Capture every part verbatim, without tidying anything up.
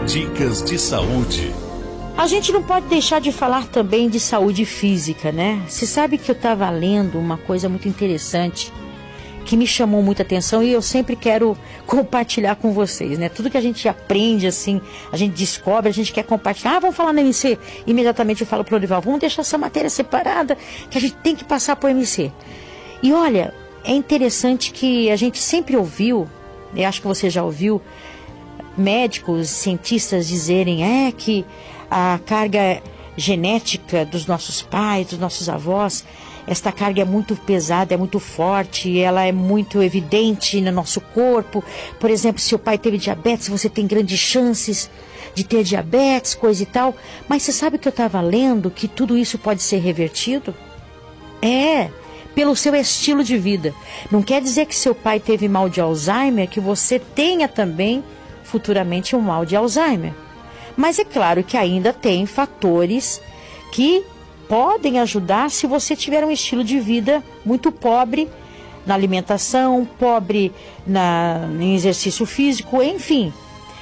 Dicas de saúde. A gente não pode deixar de falar também de saúde física, né? Você sabe que eu estava lendo uma coisa muito interessante que me chamou muita atenção e eu sempre quero compartilhar com vocês, né? Tudo que a gente aprende, assim, a gente descobre, a gente quer compartilhar. Ah, vamos falar no M C. Imediatamente eu falo para o Lorival, vamos deixar essa matéria separada, que a gente tem que passar para o M C. E olha, é interessante que a gente sempre ouviu, eu acho que você já ouviu, médicos, cientistas dizerem é que a carga genética dos nossos pais, dos nossos avós, esta carga é muito pesada, é muito forte, ela é muito evidente no nosso corpo. Por exemplo, se o pai teve diabetes, você tem grandes chances de ter diabetes, coisa e tal. Mas você sabe que eu estava lendo que tudo isso pode ser revertido? É, pelo seu estilo de vida. Não quer dizer que seu pai teve mal de Alzheimer, que você tenha também futuramente um mal de Alzheimer. Mas é claro que ainda tem fatores que podem ajudar se você tiver um estilo de vida muito pobre na alimentação, pobre na, em exercício físico, enfim.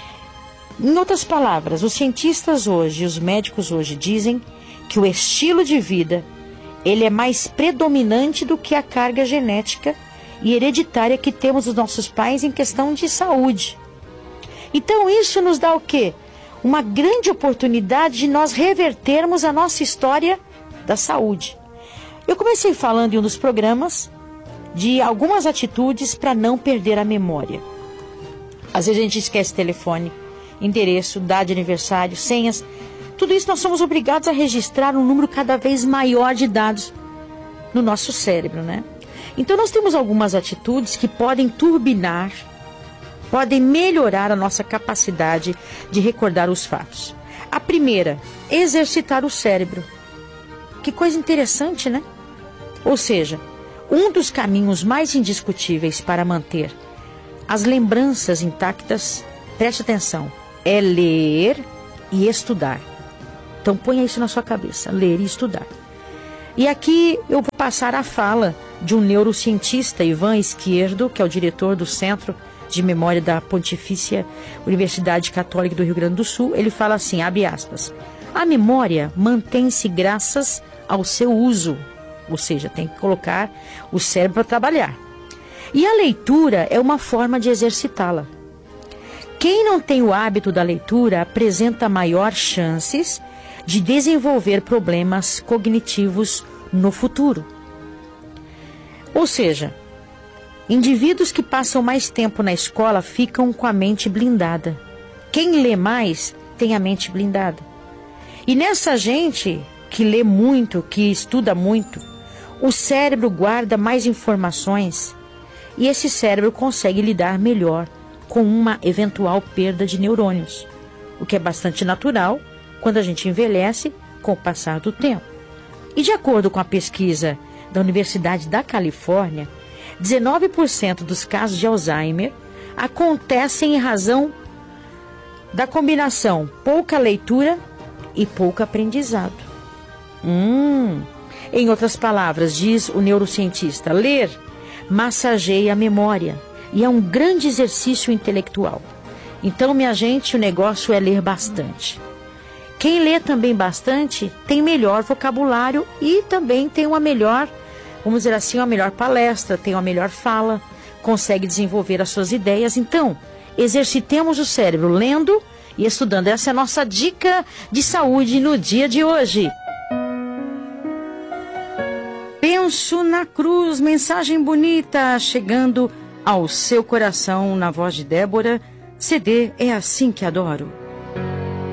Em outras palavras, os cientistas hoje, os médicos hoje dizem que o estilo de vida ele é mais predominante do que a carga genética e hereditária que temos dos nossos pais em questão de saúde. Então isso nos dá o quê? Uma grande oportunidade de nós revertermos a nossa história da saúde. Eu comecei falando em um dos programas de algumas atitudes para não perder a memória. Às vezes a gente esquece telefone, endereço, data de aniversário, senhas. Tudo isso nós somos obrigados a registrar um número cada vez maior de dados no nosso cérebro, né? Então nós temos algumas atitudes que podem turbinar, podem melhorar a nossa capacidade de recordar os fatos. A primeira, exercitar o cérebro. Que coisa interessante, né? Ou seja, um dos caminhos mais indiscutíveis para manter as lembranças intactas, preste atenção, é ler e estudar. Então ponha isso na sua cabeça, ler e estudar. E aqui eu vou passar a fala de um neurocientista, Ivan Izquierdo, que é o diretor do Centro de Memória da Pontifícia Universidade Católica do Rio Grande do Sul. Ele fala assim, abre aspas, a memória mantém-se graças ao seu uso, ou seja, tem que colocar o cérebro para trabalhar. E a leitura é uma forma de exercitá-la. Quem não tem o hábito da leitura apresenta maior chances de desenvolver problemas cognitivos no futuro. Ou seja, indivíduos que passam mais tempo na escola ficam com a mente blindada. Quem lê mais tem a mente blindada. E nessa gente que lê muito, que estuda muito, o cérebro guarda mais informações e esse cérebro consegue lidar melhor com uma eventual perda de neurônios, o que é bastante natural quando a gente envelhece com o passar do tempo. E de acordo com a pesquisa da Universidade da Califórnia, dezenove por cento dos casos de Alzheimer acontecem em razão da combinação pouca leitura e pouco aprendizado. Hum, em outras palavras, diz o neurocientista, ler massageia a memória e é um grande exercício intelectual. Então, minha gente, o negócio é ler bastante. Quem lê também bastante tem melhor vocabulário e também tem uma melhor, vamos dizer assim, uma melhor palestra, tem uma melhor fala, consegue desenvolver as suas ideias. Então, exercitemos o cérebro lendo e estudando. Essa é a nossa dica de saúde no dia de hoje. Penso na cruz, mensagem bonita chegando ao seu coração na voz de Débora. C D É Assim Que Adoro.